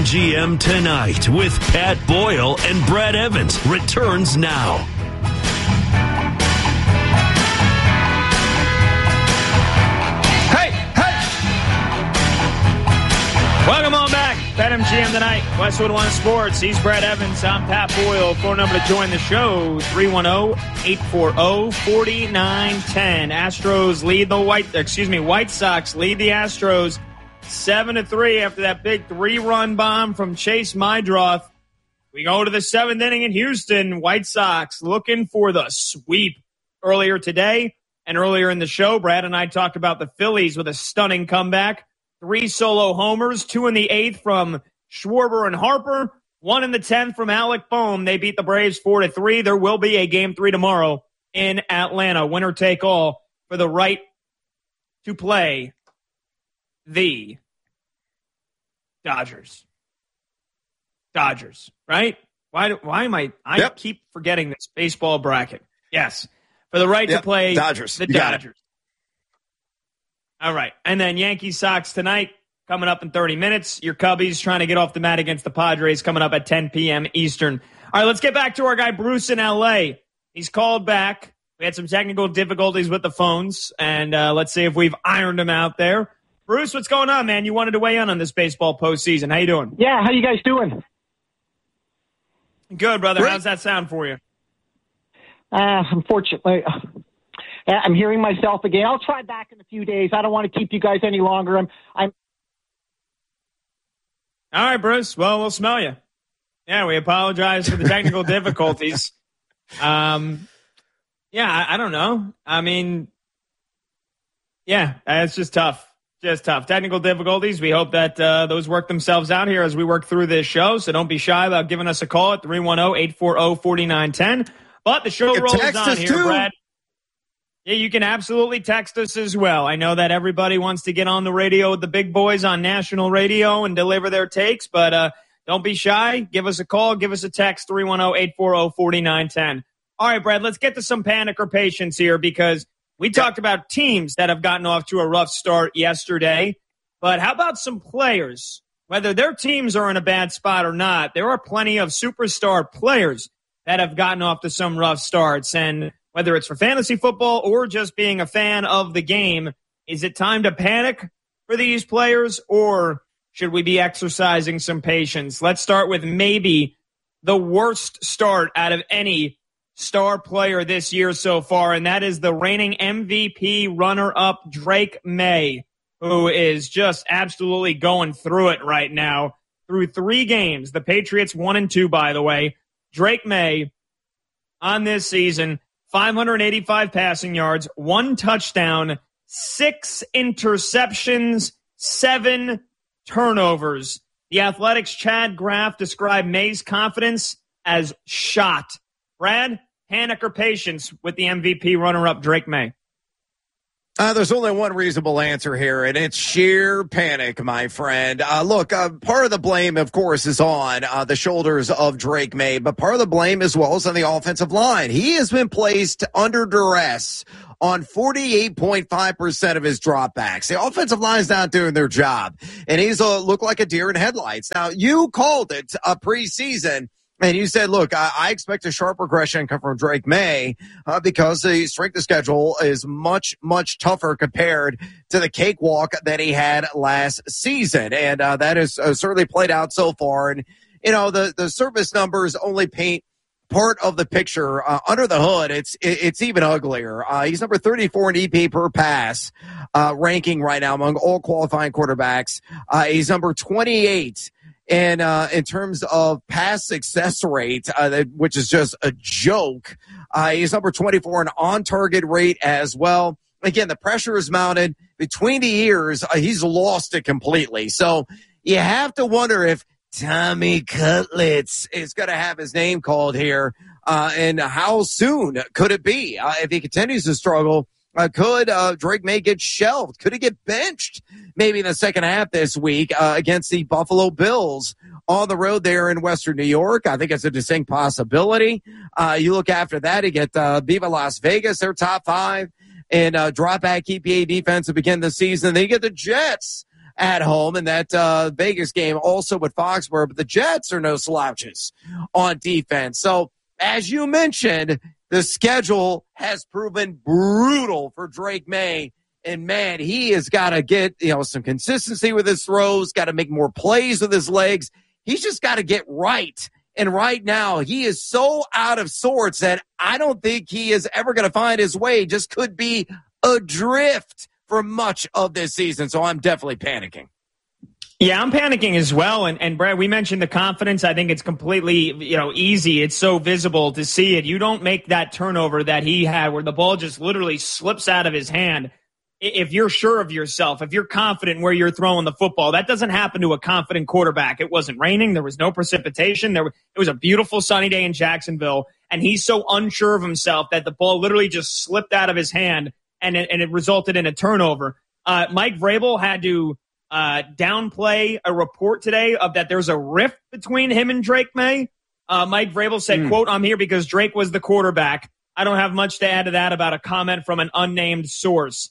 BetMGM Tonight with Pat Boyle and Brad Evans returns now. Welcome on back. BetMGM Tonight, Westwood One Sports. He's Brad Evans. I'm Pat Boyle. Phone number to join the show, 310-840-4910. Astros lead the White Sox lead the Astros 7-3 after that big 3-run bomb from Chase Meidroth. We go to the 7th inning in Houston. White Sox looking for the sweep. Earlier today and earlier in the show, Brad and I talked about the Phillies with a stunning comeback. 3 solo homers, 2 in the 8th from Schwarber and Harper, 1 in the 10th from Alec Bohm. They beat the Braves 4-3. There will be a Game 3 tomorrow in Atlanta. Winner take all for the right to play the Dodgers. Right? Why am I keep forgetting this baseball bracket. Yes. For the right to play Dodgers. The Dodgers. All right. And then Yankees Sox tonight coming up in 30 minutes. Your Cubbies trying to get off the mat against the Padres coming up at 10 p.m. Eastern. All right, let's get back to our guy Bruce in L.A. He's called back. We had some technical difficulties with the phones, and let's see if we've ironed them out there. Bruce, what's going on, man? You wanted to weigh in on this baseball postseason. How you doing? Yeah, how you guys doing? Good, brother. Great. How's that sound for you? Unfortunately, I'm hearing myself again. I'll try back in a few days. I don't want to keep you guys any longer. I'm. All right, Bruce. Well, we'll smell you. Yeah, we apologize for the technical difficulties. I don't know. I mean, yeah, it's just tough. Just tough. Technical difficulties. We hope that those work themselves out here as we work through this show. So don't be shy about giving us a call at 310-840-4910. But the show rolls on here, Brad. Yeah, you can absolutely text us as well. I know that everybody wants to get on the radio with the big boys on national radio and deliver their takes, but don't be shy. Give us a call. Give us a text, 310-840-4910. All right, Brad, let's get to some panic or patience here because we talked about teams that have gotten off to a rough start yesterday. But how about some players? Whether their teams are in a bad spot or not, there are plenty of superstar players that have gotten off to some rough starts. And whether it's for fantasy football or just being a fan of the game, is it time to panic for these players or should we be exercising some patience? Let's start with maybe the worst start out of any star player this year so far, and that is the reigning MVP runner-up Drake May, who is just absolutely going through it right now. Through 3 games, the Patriots 1-2, by the way. Drake May on this season, 585 passing yards, 1 touchdown, 6 interceptions, 7 turnovers. The Athletic's Chad Graff described May's confidence as shot. Brad, panic or patience with the MVP runner-up Drake May? There's only one reasonable answer here, and it's sheer panic, my friend. Look, part of the blame, of course, is on the shoulders of Drake May, but part of the blame as well is on the offensive line. He has been placed under duress on 48.5% of his dropbacks. The offensive line's not doing their job, and he's looked like a deer in headlights. Now, you called it a preseason. And you said, look, I expect a sharp regression come from Drake May because the strength of schedule is much, much tougher compared to the cakewalk that he had last season. And that has certainly played out so far. And, you know, the service numbers only paint part of the picture. Under the hood, it's even uglier. He's number 34 in EP per pass ranking right now among all qualifying quarterbacks. He's number 28. And in terms of pass success rate, which is just a joke, he's number 24 in on-target rate as well. Again, the pressure is mounted between the ears. He's lost it completely. So you have to wonder if Tommy Cutlets is going to have his name called here, and how soon could it be? If he continues to struggle, could Drake May get shelved? Could he get benched maybe in the second half this week against the Buffalo Bills on the road there in Western New York? I think it's a distinct possibility. You look after that, you get Viva Las Vegas, their top 5, and drop back EPA defense to begin the season. Then you get the Jets at home, and that Vegas game also with Foxborough. But the Jets are no slouches on defense. So, as you mentioned, the schedule has proven brutal for Drake May. And, man, he has got to get, some consistency with his throws, got to make more plays with his legs. He's just got to get right. And right now, he is so out of sorts that I don't think he is ever going to find his way. Just could be adrift for much of this season. So I'm definitely panicking. Yeah, I'm panicking as well. And Brad, we mentioned the confidence. I think it's completely, easy. It's so visible to see it. You don't make that turnover that he had where the ball just literally slips out of his hand. If you're sure of yourself, if you're confident where you're throwing the football, that doesn't happen to a confident quarterback. It wasn't raining. There was no precipitation. It was a beautiful sunny day in Jacksonville. And he's so unsure of himself that the ball literally just slipped out of his hand and it resulted in a turnover. Mike Vrabel had to downplay a report today of that there's a rift between him and Drake May. Mike Vrabel said, quote, "I'm here because Drake was the quarterback." I don't have much to add to that about a comment from an unnamed source.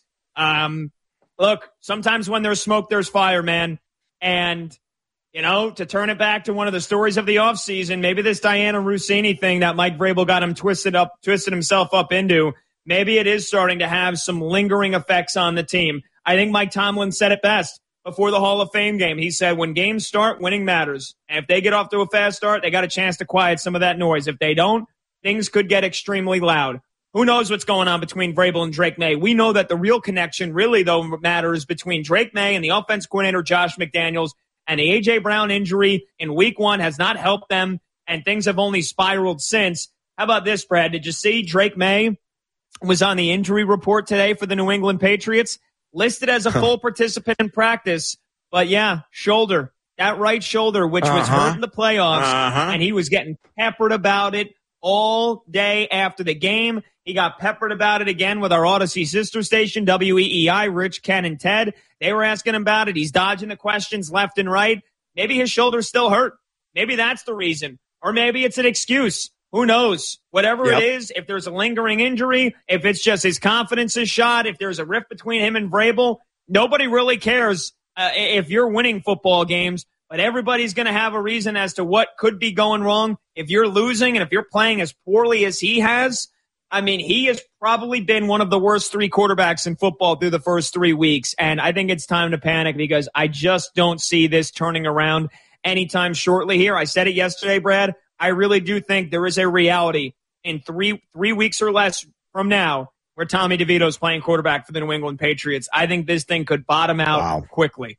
Look, sometimes when there's smoke, there's fire, man. And, to turn it back to one of the stories of the offseason, maybe this Diana Rossini thing that Mike Vrabel got him twisted himself up into, maybe it is starting to have some lingering effects on the team. I think Mike Tomlin said it best before the Hall of Fame game. He said, when games start, winning matters. And if they get off to a fast start, they got a chance to quiet some of that noise. If they don't, things could get extremely loud. Who knows what's going on between Vrabel and Drake May? We know that the real connection really, though, matters between Drake May and the offense coordinator, Josh McDaniels, and the A.J. Brown injury in week 1 has not helped them, and things have only spiraled since. How about this, Brad? Did you see Drake May was on the injury report today for the New England Patriots, listed as a full participant in practice, but yeah, shoulder, that right shoulder, which was hurt in the playoffs, and he was getting peppered about it all day after the game. He got peppered about it again with our Odyssey sister station, WEEI, Rich, Ken, and Ted. They were asking him about it. He's dodging the questions left and right. Maybe his shoulder's still hurt. Maybe that's the reason. Or maybe it's an excuse. Who knows? Whatever it is, if there's a lingering injury, if it's just his confidence is shot, if there's a rift between him and Vrabel, nobody really cares if you're winning football games. But everybody's going to have a reason as to what could be going wrong. If you're losing and if you're playing as poorly as he has, I mean, he has probably been one of the worst 3 quarterbacks in football through the first 3 weeks. And I think it's time to panic because I just don't see this turning around anytime shortly here. I said it yesterday, Brad. I really do think there is a reality in three weeks or less from now where Tommy DeVito is playing quarterback for the New England Patriots. I think this thing could bottom out quickly.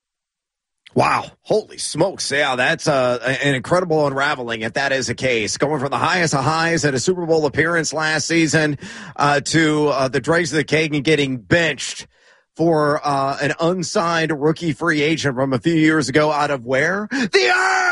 Wow. Holy smokes. Yeah, that's an incredible unraveling if that is the case. Going from the highest of highs at a Super Bowl appearance last season to the dregs of the cake and getting benched for an unsigned rookie free agent from a few years ago out of where? The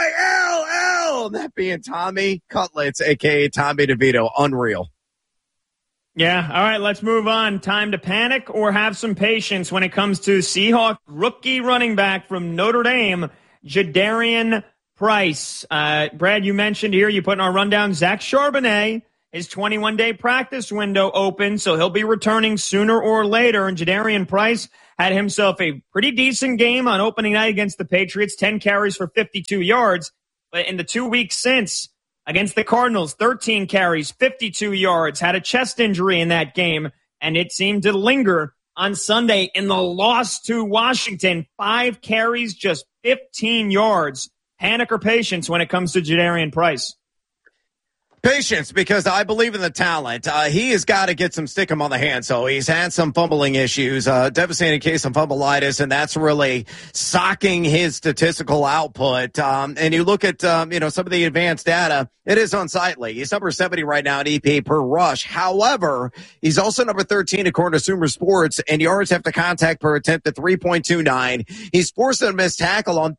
ILL! And that being Tommy Cutlets, a.k.a. Tommy DeVito. Unreal. Yeah, all right, let's move on. Time to panic or have some patience when it comes to Seahawks rookie running back from Notre Dame, Jadarian Price. Brad, you mentioned here, you put in our rundown, Zach Charbonnet, his 21-day practice window open, so he'll be returning sooner or later. And Jadarian Price had himself a pretty decent game on opening night against the Patriots, 10 carries for 52 yards. But in the 2 weeks since, against the Cardinals, 13 carries, 52 yards, had a chest injury in that game, and it seemed to linger on Sunday in the loss to Washington. 5 carries, just 15 yards. Panic or patience when it comes to Jadarian Price? Patience, because I believe in the talent. He has got to get some stick him on the hand. So he's had some fumbling issues, devastating case of fumbleitis, and that's really socking his statistical output. And you look at, some of the advanced data, it is unsightly. He's number 70 right now in EPA per rush. However, he's also number 13 according to Sumer Sports, and yards after contact per attempt at 3.29. He's forced to miss tackle on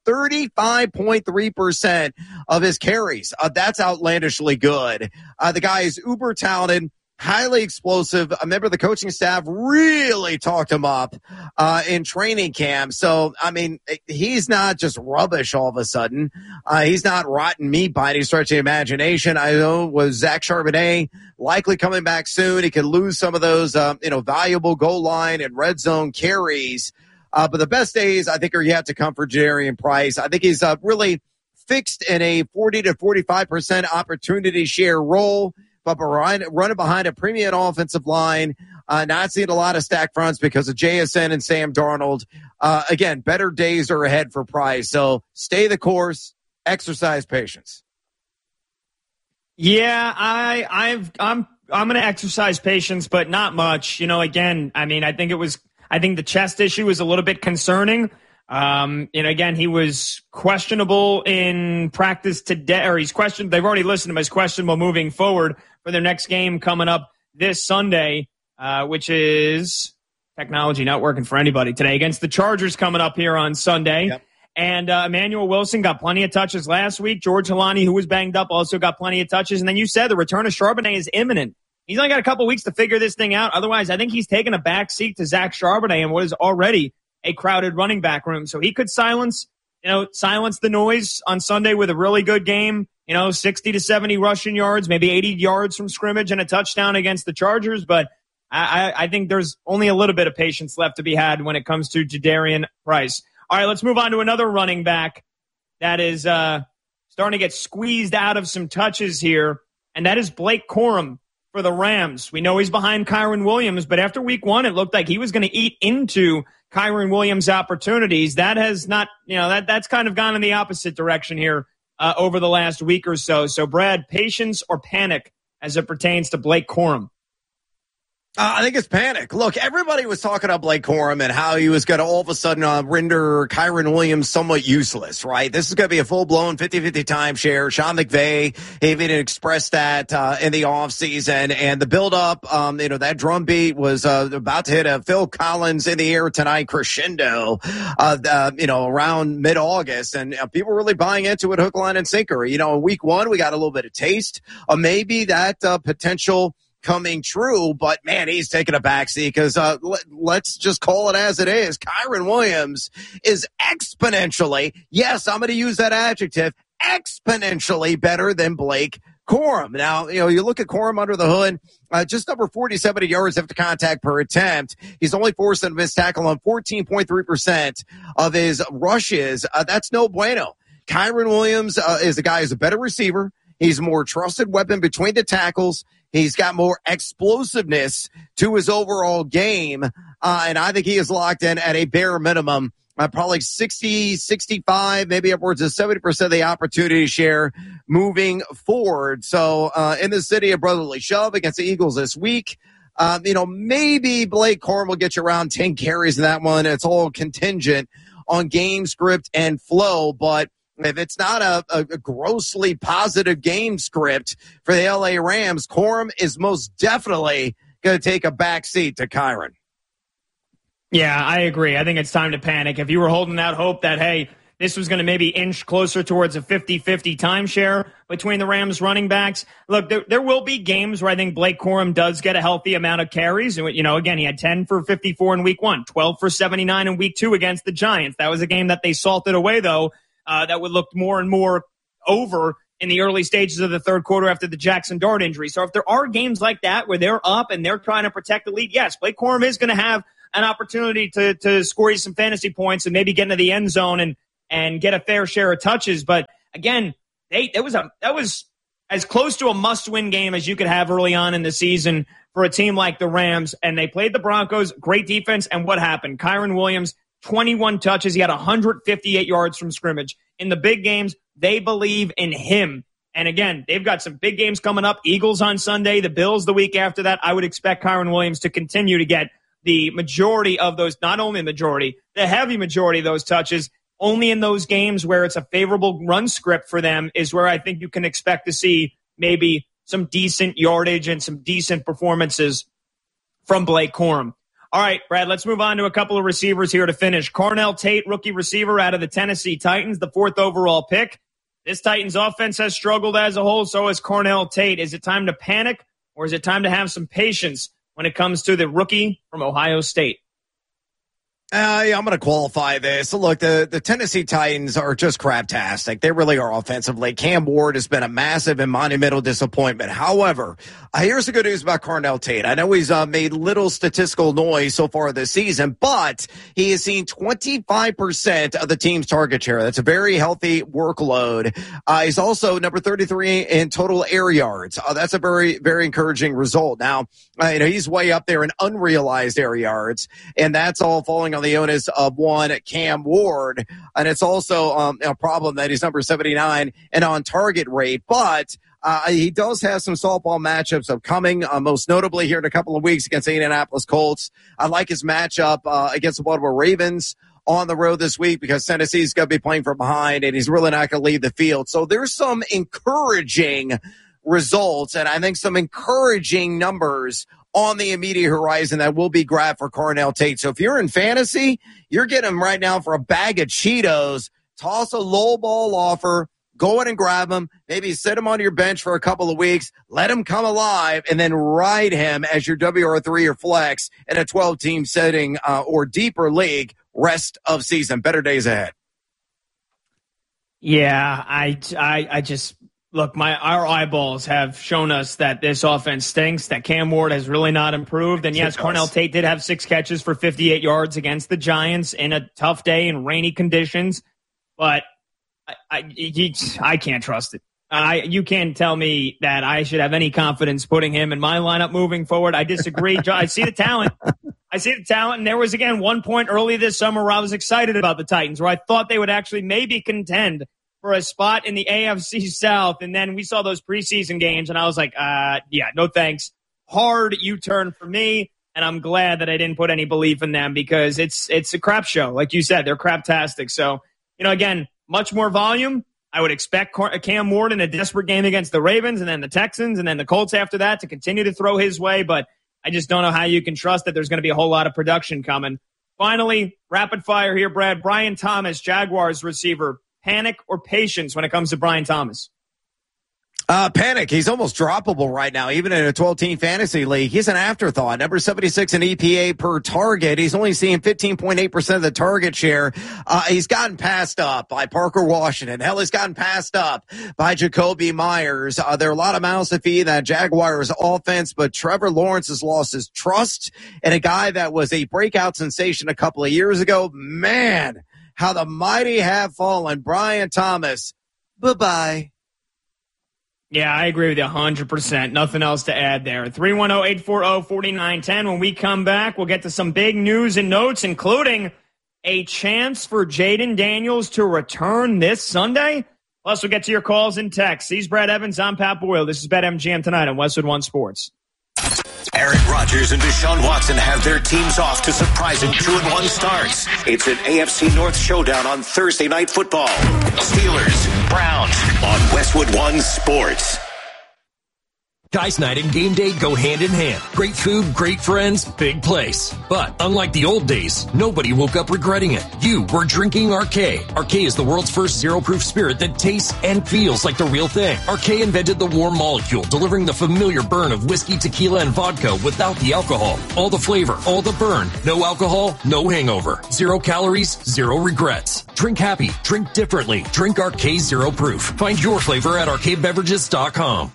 35.3% of his carries. That's outlandishly good. The guy is uber talented, highly explosive. I remember the coaching staff really talked him up in training camp. So, I mean, he's not just rubbish all of a sudden. He's not rotten meat by any stretch of the imagination. I know with Zach Charbonnet likely coming back soon, he could lose some of those, valuable goal line and red zone carries. But the best days, I think, are yet to come for Jadarian Price. I think he's really fixed in a 40 to 45% opportunity share role, but running behind a premium offensive line, not seeing a lot of stack fronts because of JSN and Sam Darnold. Again, better days are ahead for Price. So stay the course, exercise patience. Yeah, I'm going to exercise patience, but not much. Again, I think the chest issue was a little bit concerning. Again, he was questionable in practice today, or they've already listed him as questionable moving forward for their next game coming up this Sunday, which is technology not working for anybody today, against the Chargers coming up here on Sunday. Yep. And Emmanuel Wilson got plenty of touches last week. George Halani, who was banged up, also got plenty of touches. And then you said the return of Charbonnet is imminent. He's only got a couple weeks to figure this thing out. Otherwise, I think he's taken a back seat to Zach Charbonnet in what is already a crowded running back room. So he could silence the noise on Sunday with a really good game, 60 to 70 rushing yards, maybe 80 yards from scrimmage and a touchdown against the Chargers. But I think there's only a little bit of patience left to be had when it comes to Jadarian Price. All right, let's move on to another running back that is starting to get squeezed out of some touches here, and that is Blake Corum for the Rams. We know he's behind Kyren Williams, but after week 1, it looked like he was going to eat into Kyren Williams' opportunities. That has not, that's kind of gone in the opposite direction here over the last week or so. So, Brad, patience or panic as it pertains to Blake Corum? I think it's panic. Look, everybody was talking about Blake Corum and how he was going to all of a sudden render Kyren Williams somewhat useless, right? This is going to be a full-blown 50-50 timeshare. Sean McVay even expressed that in the offseason. And the build-up, that drumbeat was about to hit a Phil Collins in the air tonight crescendo, around mid-August. And people were really buying into it hook, line, and sinker. In week 1, we got a little bit of taste of maybe that potential coming true, but man, he's taking a backseat because let's just call it as it is. Kyren Williams is exponentially, yes, I'm going to use that adjective, exponentially better than Blake Corum. Now, you look at Corum under the hood, just over 47 yards after contact per attempt. He's only forced a missed tackle on 14.3% of his rushes. That's no bueno. Kyren Williams is a guy who's a better receiver. He's a more trusted weapon between the tackles. He's got more explosiveness to his overall game. And I think he is locked in at a bare minimum, probably 60, 65, maybe upwards of 70% of the opportunity share moving forward. So in the city of brotherly shove against the Eagles this week, maybe Blake Corum will get you around 10 carries in that one. It's all contingent on game script and flow, but if it's not a grossly positive game script for the LA Rams, Corum is most definitely going to take a back seat to Kyren. Yeah, I agree. I think it's time to panic. If you were holding out hope that, hey, this was going to maybe inch closer towards a 50-50 timeshare between the Rams running backs. Look, there will be games where I think Blake Corum does get a healthy amount of carries. And, again, he had 10 for 54 in week 1, 12 for 79 in week 2 against the Giants. That was a game that they salted away, though. That would look more and more over in the early stages of the third quarter after the Jackson Dart injury. So if there are games like that where they're up and they're trying to protect the lead, yes, Blake Corum is going to have an opportunity to score you some fantasy points and maybe get into the end zone and get a fair share of touches. But again, that was as close to a must-win game as you could have early on in the season for a team like the Rams. And they played the Broncos, great defense. And what happened? Kyren Williams, 21 touches. He had 158 yards from scrimmage. In the big games, they believe in him. And again, they've got some big games coming up. Eagles on Sunday, the Bills the week after that. I would expect Kyren Williams to continue to get the majority of those, not only the majority, the heavy majority of those touches. Only in those games where it's a favorable run script for them is where I think you can expect to see maybe some decent yardage and some decent performances from Blake Corum. All right, Brad, let's move on to a couple of receivers here to finish. Carnell Tate, rookie receiver out of the Tennessee Titans, the 4th overall pick. This Titans offense has struggled as a whole, so has Carnell Tate. Is it time to panic, or is it time to have some patience when it comes to the rookie from Ohio State? Yeah, I'm going to qualify this. Look, the Tennessee Titans are just craptastic. They really are offensively. Cam Ward has been a massive and monumental disappointment. However, here's the good news about Carnell Tate. I know he's made little statistical noise so far this season, but he has seen 25% of the team's target share. That's a very healthy workload. He's also number 33 in total air yards. That's a very, very encouraging result. Now, he's way up there in unrealized air yards, and that's all falling on the onus of one Cam Ward. And it's also a problem that he's number 79 and on target rate. But he does have some softball matchups upcoming, most notably here in a couple of weeks against the Indianapolis Colts. I like his matchup against the Baltimore Ravens on the road this week because Tennessee's going to be playing from behind, and he's really not going to leave the field. So there's some encouraging results, and I think some encouraging numbers on the immediate horizon that will be grabbed for Carnell Tate. So if you're in fantasy, you're getting him right now for a bag of Cheetos. Toss a low ball offer. Go in and grab him. Maybe sit him on your bench for a couple of weeks. Let him come alive, and then ride him as your WR3 or flex in a 12-team setting or deeper league rest of season. Better days ahead. Yeah, I just look. Our eyeballs have shown us that this offense stinks. That Cam Ward has really not improved. And yes, Carnell Tate did have 6 catches for 58 yards against the Giants in a tough day in rainy conditions, but I can't trust it. You can't tell me that I should have any confidence putting him in my lineup moving forward. I disagree. I see the talent. And there was, again, one point early this summer where I was excited about the Titans, where I thought they would actually maybe contend for a spot in the AFC South. And then we saw those preseason games, and I was like, yeah, no thanks. Hard U-turn for me, and I'm glad that I didn't put any belief in them because it's a crap show. Like you said, they're craptastic. So, again, much more volume. I would expect Cam Ward in a desperate game against the Ravens and then the Texans and then the Colts after that to continue to throw his way, but I just don't know how you can trust that there's going to be a whole lot of production coming. Finally, rapid fire here, Brad. Brian Thomas, Jaguars receiver. Panic or patience when it comes to Brian Thomas? Panic. He's almost droppable right now, even in a 12-team fantasy league. He's an afterthought. Number 76 in EPA per target. He's only seeing 15.8% of the target share. He's gotten passed up by Parker Washington. Hell, he's gotten passed up by Jacoby Myers. There are a lot of mouths to feed that Jaguars offense, but Trevor Lawrence has lost his trust in a guy that was a breakout sensation a couple of years ago. Man, how the mighty have fallen. Brian Thomas, bye-bye. Yeah, I agree with you 100%. Nothing else to add there. 310-840-4910. When we come back, we'll get to some big news and notes, including a chance for Jaden Daniels to return this Sunday. Plus, we'll get to your calls and texts. He's Brad Evans. I'm Pat Boyle. This is BetMGM tonight on Westwood One Sports. Aaron Rodgers and Deshaun Watson have their teams off to surprising 2-1 starts. It's an AFC North showdown on Thursday Night Football. Steelers, Browns on Westwood One Sports. Guys Night and game day go hand in hand. Great food, great friends, big place. But unlike the old days, nobody woke up regretting it. You were drinking Arcade. Arcade is the world's first zero-proof spirit that tastes and feels like the real thing. Arcade invented the warm molecule, delivering the familiar burn of whiskey, tequila, and vodka without the alcohol. All the flavor, all the burn. No alcohol, no hangover. 0 calories, 0 regrets. Drink happy, drink differently. Drink Arcade Zero Proof. Find your flavor at arcadebeverages.com.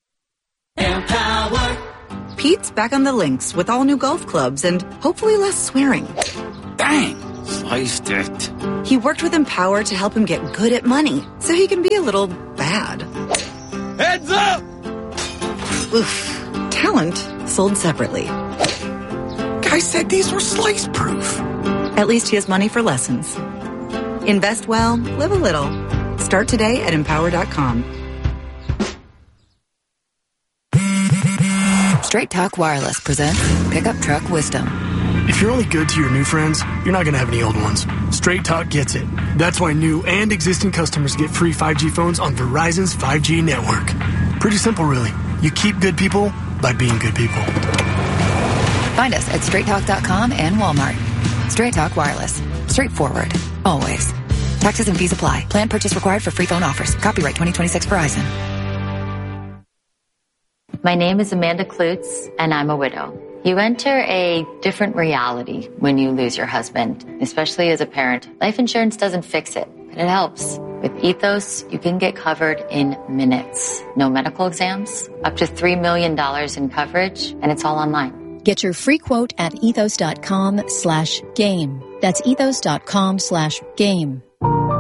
Empower. Pete's back on the links with all new golf clubs and hopefully less swearing. Dang, sliced it. He worked with Empower to help him get good at money so he can be a little bad. Heads up! Oof. Talent sold separately. Guy said these were slice proof. At least he has money for lessons. Invest well, live a little. Start today at Empower.com. Straight Talk Wireless presents Pickup Truck Wisdom. If you're only good to your new friends, you're not going to have any old ones. Straight Talk gets it. That's why new and existing customers get free 5G phones on Verizon's 5G network. Pretty simple, really. You keep good people by being good people. Find us at straighttalk.com and Walmart. Straight Talk Wireless. Straightforward. Always. Taxes and fees apply. Plan purchase required for free phone offers. Copyright 2026 Verizon. My name is Amanda Klutz, and I'm a widow. You enter a different reality when you lose your husband, especially as a parent. Life insurance doesn't fix it, but it helps. With Ethos, you can get covered in minutes. No medical exams, up to $3 million in coverage, and it's all online. Get your free quote at ethos.com/game. That's ethos.com/game.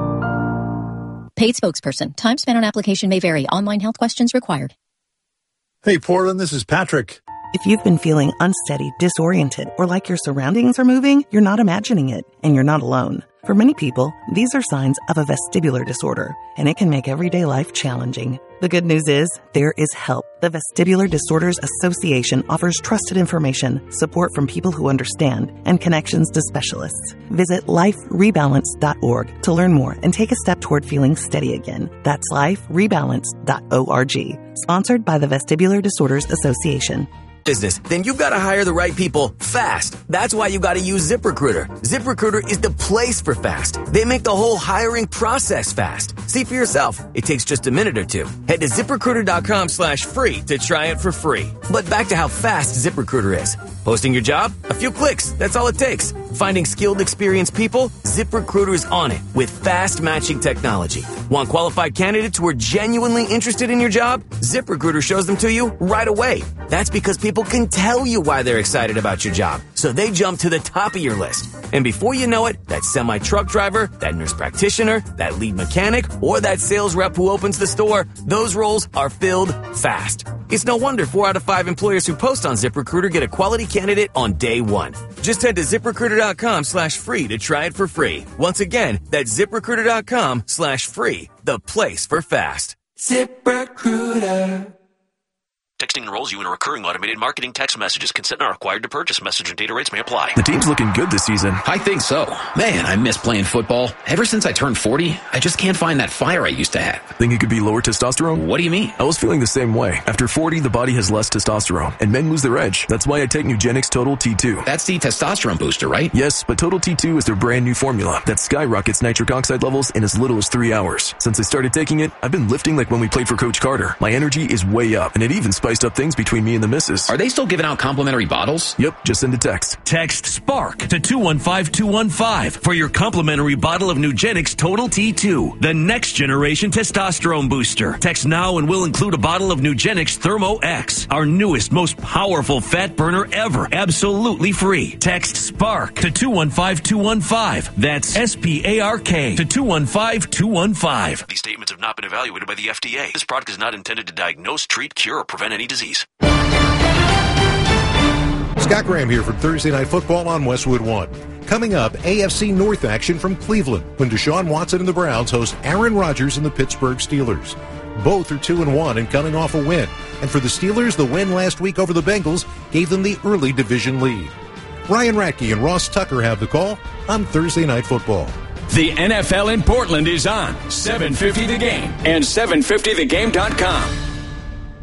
Paid spokesperson. Time spent on application may vary. Online health questions required. Hey, Portland, this is Patrick. If you've been feeling unsteady, disoriented, or like your surroundings are moving, you're not imagining it, and you're not alone. For many people, these are signs of a vestibular disorder, and it can make everyday life challenging. The good news is, there is help. The Vestibular Disorders Association offers trusted information, support from people who understand, and connections to specialists. Visit liferebalance.org to learn more and take a step toward feeling steady again. That's liferebalance.org. Sponsored by the Vestibular Disorders Association. Business, then you've got to hire the right people fast. That's why you got to use ZipRecruiter. ZipRecruiter is the place for fast. They make the whole hiring process fast. See for yourself. It takes just a minute or two. Head to ZipRecruiter.com/free to try it for free. But back to how fast ZipRecruiter is. Posting your job? A few clicks. That's all it takes. Finding skilled, experienced people? ZipRecruiter is on it with fast matching technology. Want qualified candidates who are genuinely interested in your job? ZipRecruiter shows them to you right away. That's because people can tell you why they're excited about your job, so they jump to the top of your list. And before you know it, that semi-truck driver, that nurse practitioner, that lead mechanic, or that sales rep who opens the store, those roles are filled fast. It's no wonder 4 out of 5 employers who post on ZipRecruiter get a quality candidate on day one. Just head to ZipRecruiter.com/free to try it for free. Once again, that's ZipRecruiter.com/free, the place for fast. ZipRecruiter. Texting enrolls you in a recurring automated marketing text messages. Consent not required to purchase. Message and data rates may apply. The team's looking good this season. I think so. Man, I miss playing football. Ever since I turned 40, I just can't find that fire I used to have. Think it could be lower testosterone? What do you mean? I was feeling the same way. After 40, the body has less testosterone, and men lose their edge. That's why I take Nugenix Total T2. That's the testosterone booster, right? Yes, but Total T2 is their brand new formula that skyrockets nitric oxide levels in as little as 3 hours. Since I started taking it, I've been lifting like when we played for Coach Carter. My energy is way up, and it even spiced up things between me and the missus. Are they still giving out complimentary bottles? Yep, just send a text. Text SPARK to 215-215 for your complimentary bottle of Nugenix Total T2, the next generation testosterone booster. Text now and we'll include a bottle of Nugenix Thermo X, our newest, most powerful fat burner ever, absolutely free. Text SPARK to 215-215. That's SPARK to 215-215. These statements have not been evaluated by the FDA. This product is not intended to diagnose, treat, cure, or prevent any disease. Scott Graham here from Thursday Night Football on Westwood One. Coming up, AFC North action from Cleveland when Deshaun Watson and the Browns host Aaron Rodgers and the Pittsburgh Steelers. Both are 2-1 and coming off a win. And for the Steelers, the win last week over the Bengals gave them the early division lead. Ryan Ratke and Ross Tucker have the call on Thursday Night Football. The NFL in Portland is on 750 The Game and 750thegame.com.